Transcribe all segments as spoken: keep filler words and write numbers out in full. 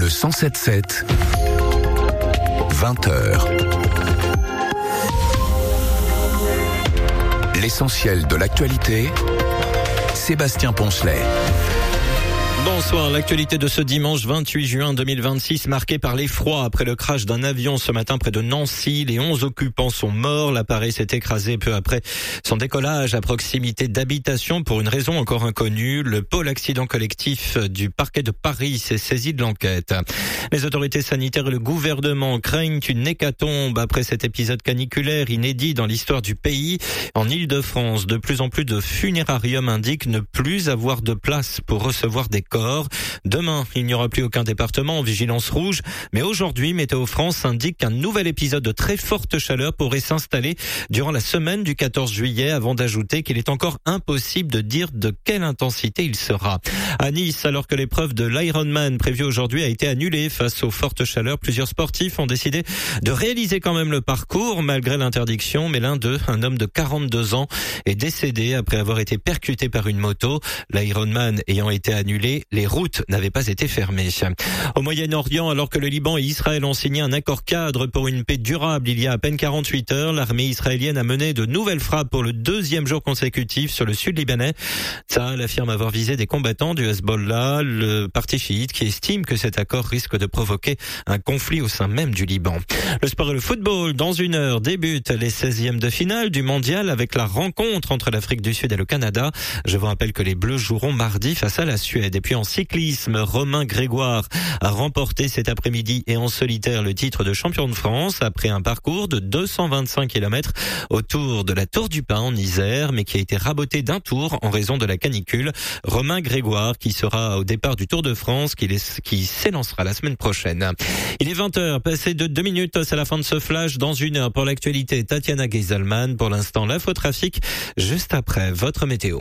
Le cent sept sept, vingt heures. L'essentiel de l'actualité, Sébastien Poncelet. Bonsoir, l'actualité de ce dimanche vingt-huit juin deux mille vingt-six marquée par l'effroi après le crash d'un avion ce matin près de Nancy. Les onze occupants sont morts. L'appareil s'est écrasé peu après son décollage à proximité d'habitations pour une raison encore inconnue. Le pôle accident collectif du parquet de Paris s'est saisi de l'enquête. Les autorités sanitaires et le gouvernement craignent une hécatombe après cet épisode caniculaire inédit dans l'histoire du pays. En Île-de-France, de plus en plus de funérariums indiquent ne plus avoir de place pour recevoir des corps. Demain, il n'y aura plus aucun département en vigilance rouge, mais aujourd'hui, Météo France indique qu'un nouvel épisode de très forte chaleur pourrait s'installer durant la semaine du quatorze juillet, avant d'ajouter qu'il est encore impossible de dire de quelle intensité il sera. À Nice, alors que l'épreuve de l'Ironman prévue aujourd'hui a été annulée face aux fortes chaleurs, plusieurs sportifs ont décidé de réaliser quand même le parcours malgré l'interdiction, mais l'un d'eux, un homme de quarante-deux ans, est décédé après avoir été percuté par une moto. L'Ironman ayant été annulé, les routes n'avaient pas été fermées. Au Moyen-Orient, alors que le Liban et Israël ont signé un accord cadre pour une paix durable il y a à peine quarante-huit heures, l'armée israélienne a mené de nouvelles frappes pour le deuxième jour consécutif sur le sud libanais. Tsahal affirme avoir visé des combattants du Hezbollah, le parti chiite qui estime que cet accord risque de provoquer un conflit au sein même du Liban. Le sport et le football, dans une heure, débutent les seizièmes de finale du mondial avec la rencontre entre l'Afrique du Sud et le Canada. Je vous rappelle que les Bleus joueront mardi face à la Suède. Et puis en cyclisme, Romain Grégoire a remporté cet après-midi et en solitaire le titre de champion de France après un parcours de deux cent vingt-cinq kilomètres autour de la Tour du Pin en Isère, mais qui a été raboté d'un tour en raison de la canicule. Romain Grégoire qui sera au départ du Tour de France qui, les, qui s'élancera la semaine prochaine. Il est vingt heures, passé de deux minutes, c'est la fin de ce flash. Dans une heure pour l'actualité, Tatiana Geiselman. Pour l'instant, l'infotrafic, juste après votre météo.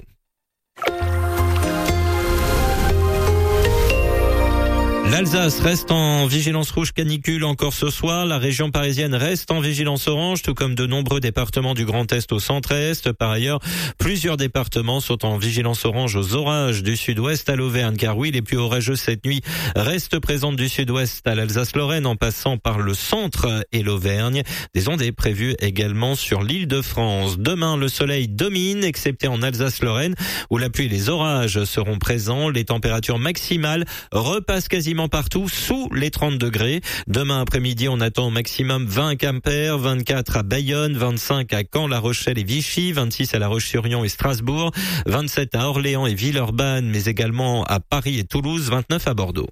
L'Alsace reste en vigilance rouge canicule encore ce soir. La région parisienne reste en vigilance orange, tout comme de nombreux départements du Grand Est au centre-est. Par ailleurs, plusieurs départements sont en vigilance orange aux orages du sud-ouest à l'Auvergne, car oui, les plus orageux cette nuit restent présentes du sud-ouest à l'Alsace-Lorraine en passant par le centre et l'Auvergne. Des ondées prévues également sur l'Île-de-France. Demain, le soleil domine, excepté en Alsace-Lorraine, où la pluie et les orages seront présents. Les températures maximales repassent quasiment partout sous les trente degrés. Demain après-midi, on attend au maximum vingt à Quimper, vingt-quatre à Bayonne, vingt-cinq à Caen, La Rochelle et Vichy, vingt-six à La Roche-sur-Yon et Strasbourg, vingt-sept à Orléans et Villeurbanne, mais également à Paris et Toulouse, vingt-neuf à Bordeaux.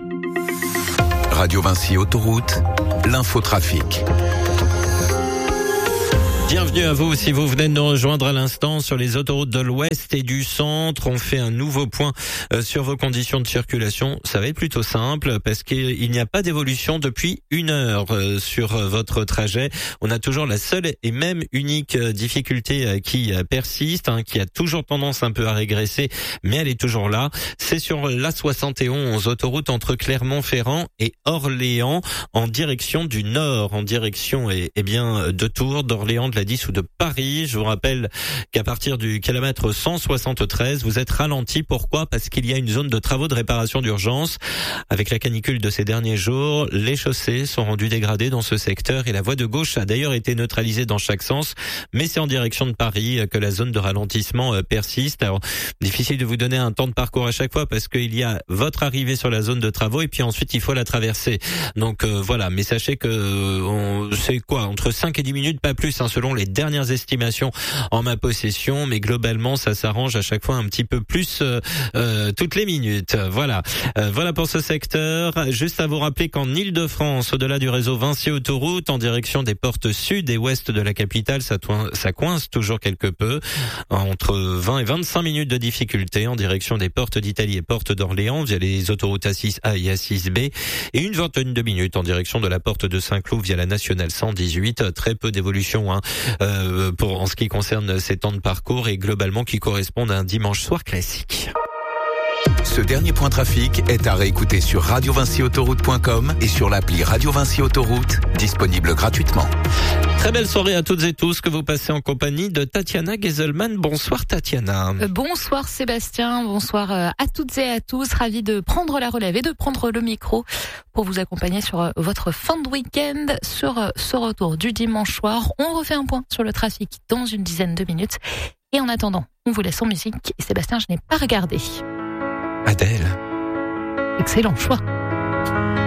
Radio Vinci Autoroute, l'infotrafic. Bienvenue à vous si vous venez de nous rejoindre à l'instant sur les autoroutes de l'Ouest et du Centre. On fait un nouveau point sur vos conditions de circulation. Ça va être plutôt simple parce qu'il n'y a pas d'évolution depuis une heure sur votre trajet. On a toujours la seule et même unique difficulté qui persiste, hein, qui a toujours tendance un peu à régresser, mais elle est toujours là. C'est sur l'A soixante et onze, autoroute entre Clermont-Ferrand et Orléans, en direction du nord, en direction eh, eh bien de Tours, d'Orléans, de la dix ou de Paris. Je vous rappelle qu'à partir du kilomètre cent soixante-treize, vous êtes ralenti. Pourquoi ? Parce qu'il y a une zone de travaux de réparation d'urgence. Avec la canicule de ces derniers jours, les chaussées sont rendues dégradées dans ce secteur et la voie de gauche a d'ailleurs été neutralisée dans chaque sens. Mais c'est en direction de Paris que la zone de ralentissement persiste. Alors, difficile de vous donner un temps de parcours à chaque fois parce qu'il y a votre arrivée sur la zone de travaux et puis ensuite il faut la traverser. Donc euh, voilà, mais sachez que euh, on, c'est quoi, entre cinq et dix minutes, pas plus, hein, selon les dernières estimations en ma possession, mais globalement ça s'arrange à chaque fois un petit peu plus euh, euh, toutes les minutes. Voilà, euh, voilà pour ce secteur. Juste à vous rappeler qu'en Île-de-France, au-delà du réseau Vinci Autoroute, en direction des portes sud et ouest de la capitale, ça, toin- ça coince toujours quelque peu, entre vingt et vingt-cinq minutes de difficulté en direction des portes d'Italie et portes d'Orléans via les autoroutes A six A et A six B, et une vingtaine de minutes en direction de la porte de Saint-Cloud via la nationale cent dix-huit. Très peu d'évolution, hein. Euh, pour en ce qui concerne ces temps de parcours et globalement qui correspondent à un dimanche soir classique. Ce dernier point trafic est à réécouter sur radio vinci autoroute point com et sur l'appli Radio Vinci Autoroute, disponible gratuitement. Très belle soirée à toutes et tous que vous passez en compagnie de Tatiana Geselman. Bonsoir Tatiana. Euh, bonsoir Sébastien, bonsoir euh, à toutes et à tous. Ravi de prendre la relève et de prendre le micro pour vous accompagner sur euh, votre fin de week-end, sur euh, ce retour du dimanche soir. On refait un point sur le trafic dans une dizaine de minutes. Et en attendant, on vous laisse en musique. Et Sébastien, je n'ai pas regardé. Adèle. Excellent choix.